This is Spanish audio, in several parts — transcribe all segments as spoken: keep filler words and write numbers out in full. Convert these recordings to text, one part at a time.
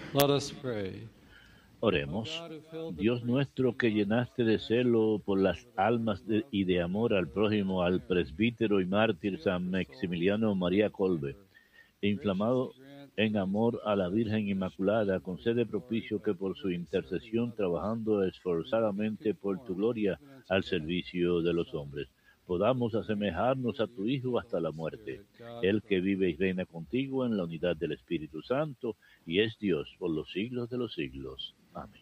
Let us pray. O Oremos. God, who filled the Dios priests nuestro, que llenaste de celo por las almas de- y de amor al prójimo, al presbítero y mártir San Maximiliano María Kolbe, e inflamado en amor a la Virgen Inmaculada, concede propicio que por su intercesión, trabajando esforzadamente por tu gloria al servicio de los hombres, podamos asemejarnos a tu Hijo hasta la muerte, el que vive y reina contigo en la unidad del Espíritu Santo, y es Dios por los siglos de los siglos. Amén.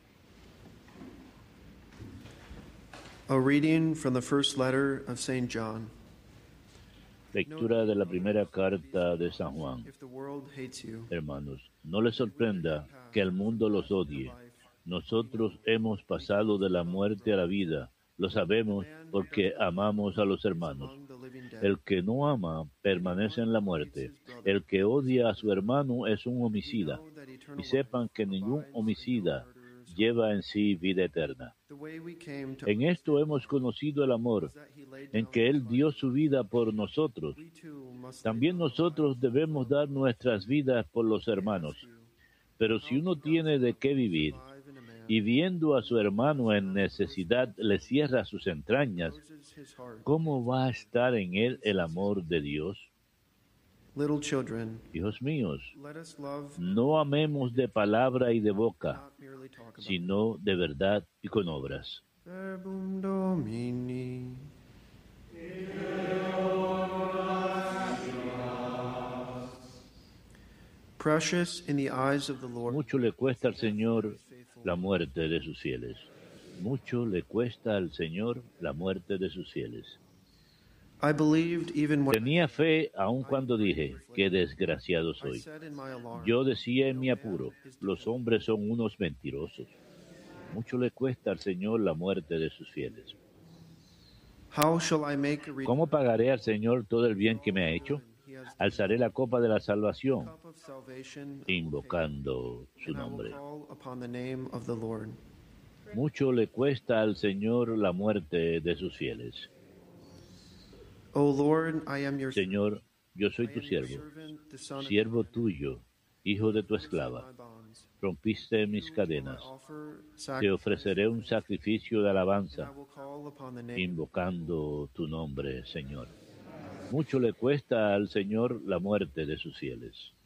A reading from the first letter of Saint John. Lectura de la primera carta de San Juan. If the world hates you, Hermanos, no les sorprenda que el mundo los odie. Nosotros hemos pasado de la muerte a la vida, lo sabemos porque amamos a los hermanos. El que no ama permanece en la muerte. El que odia a su hermano es un homicida. Y sepan que ningún homicida lleva en sí vida eterna. En esto hemos conocido el amor, en que Él dio su vida por nosotros. También nosotros debemos dar nuestras vidas por los hermanos. Pero si uno tiene de qué vivir, y viendo a su hermano en necesidad le cierra sus entrañas, ¿cómo va a estar en él el amor de Dios? Little children, Hijos míos, let us love, no amemos de palabra y de boca, not merely talk about sino de verdad y con obras. Verbum Domini. Precious in the eyes of the Lord. Mucho le cuesta al Señor la muerte de sus fieles. Mucho le cuesta al Señor la muerte de sus fieles. I believed even when Tenía fe aun cuando dije, qué desgraciado I soy. said in my alarm, Yo decía en mi apuro, los hombres son unos mentirosos. Mucho le cuesta al Señor la muerte de sus fieles. how shall I make a ¿Cómo pagaré al Señor todo el bien que me ha hecho? He has Alzaré la copa de la salvación, cup of salvation, I will take, invocando su and I will nombre. call upon the name of the Lord. Mucho le cuesta al Señor la muerte de sus fieles. O Lord, I am your Señor, yo soy I tu am your siervo, servant, the son of siervo God. tuyo, hijo de tu Loosen esclava. my bonds. Rompiste mis To you cadenas. will I offer Te sacrifice, ofreceré un sacrificio de and I alabanza, will call upon the name. invocando tu nombre, Señor. Mucho le cuesta al Señor la muerte de sus fieles.